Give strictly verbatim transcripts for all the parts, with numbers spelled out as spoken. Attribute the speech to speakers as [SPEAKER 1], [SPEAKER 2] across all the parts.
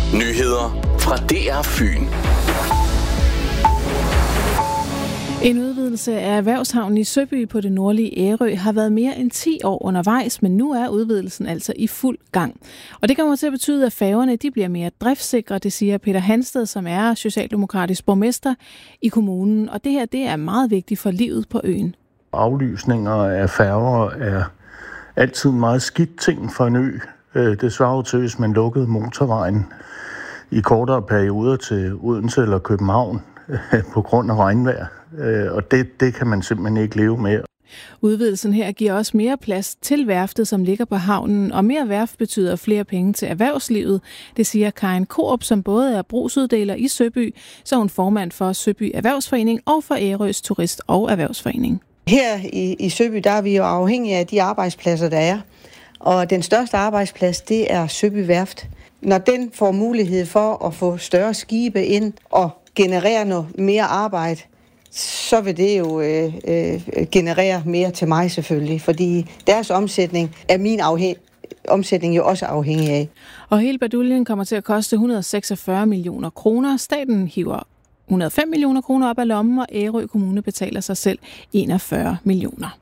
[SPEAKER 1] Nyheder fra D R Fyn.
[SPEAKER 2] En udvidelse af erhvervshavnen i Søby på det nordlige Ærø har været mere end ti år undervejs, men nu er udvidelsen altså i fuld gang. Og det kommer til at betyde, at færgerne de bliver mere driftssikre, det siger Peter Hansted, som er socialdemokratisk borgmester i kommunen. Og det her det er meget vigtigt for livet på øen.
[SPEAKER 3] Aflysninger af færger er altid en meget skidt ting for en ø. Det svarer til, hvis man lukkede motorvejen i kortere perioder til Odense eller København på grund af regnvejr. Og det, det kan man simpelthen ikke leve med.
[SPEAKER 2] Udvidelsen her giver også mere plads til værftet, som ligger på havnen, og mere værft betyder flere penge til erhvervslivet. Det siger Karin Korup, som både er brugsuddeler i Søby, så er hun formand for Søby Erhvervsforening og for Ærøs Turist- og Erhvervsforening.
[SPEAKER 4] Her i, i Søby, der er vi jo afhængige af de arbejdspladser, der er. Og den største arbejdsplads, det er Søby Værft. Når den får mulighed for at få større skibe ind og generere noget mere arbejde, så vil det jo øh, øh, generere mere til mig selvfølgelig, fordi deres omsætning er min afhæng- omsætning jo også afhængig af.
[SPEAKER 2] Og hele baduljen kommer til at koste et hundrede og seksogfyrre millioner kroner. Staten hiver et hundrede og fem millioner kroner op af lommen, og Ærø Kommune betaler sig selv enogfyrre millioner.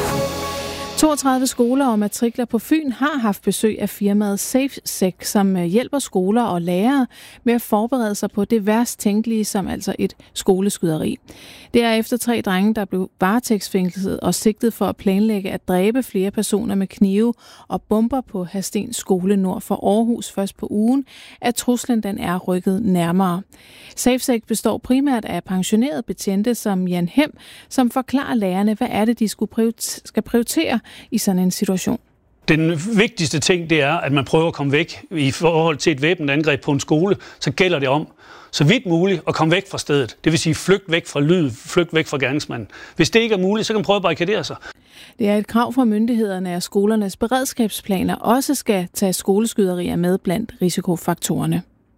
[SPEAKER 2] toogtredive skoler og matrikler på Fyn har haft besøg af firmaet SafeSec, som hjælper skoler og lærere med at forberede sig på det værst tænkelige, som altså et skoleskyderi. Det er efter tre drenge, der blev varetægtsfængslet og sigtet for at planlægge at dræbe flere personer med knive og bomber på Hadsten skole nord for Aarhus først på ugen, at truslen den er rykket nærmere. SafeSec består primært af pensionerede betjente som Jan Hem, som forklarer lærerne, hvad er det, de skulle skal prioritere i sådan en situation.
[SPEAKER 5] Den vigtigste ting, det er, at man prøver at komme væk i forhold til et væbnet angreb på en skole, så gælder det om, så vidt muligt, at komme væk fra stedet. Det vil sige, flygt væk fra lyd, flygt væk fra gerningsmanden. Hvis det ikke er muligt, så kan man prøve at barrikadere sig.
[SPEAKER 2] Det er et krav fra myndighederne, at skolernes beredskabsplaner også skal tage skoleskyderier med blandt risikofaktorerne.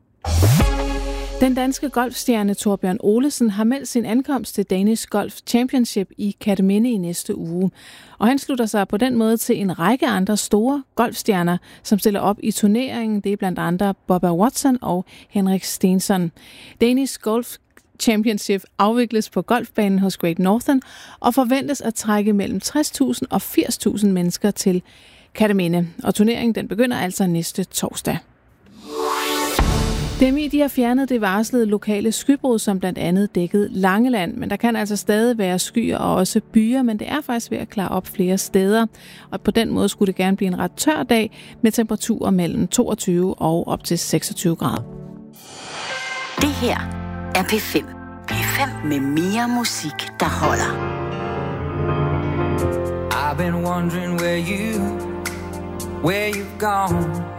[SPEAKER 2] Den danske golfstjerne Torbjørn Olesen har meldt sin ankomst til Danish Golf Championship i Kerteminde i næste uge. Og han slutter sig på den måde til en række andre store golfstjerner, som stiller op i turneringen. Det er blandt andre Bubba Watson og Henrik Stenson. Danish Golf Championship afvikles på golfbanen hos Great Northern og forventes at trække mellem tres tusind og firs tusind mennesker til Kerteminde. Og turneringen den begynder altså næste torsdag. D M I de har fjernet det varslede lokale skybrud, som blandt andet dækkede Langeland, men der kan altså stadig være skyer og også byer, men det er faktisk ved at klare op flere steder. Og på den måde skulle det gerne blive en ret tør dag med temperaturer mellem toogtyve og op til seksogtyve grader.
[SPEAKER 6] Det her er P fem. P fem med mere musik, der holder.
[SPEAKER 7] I've been wondering where you, where you've gone.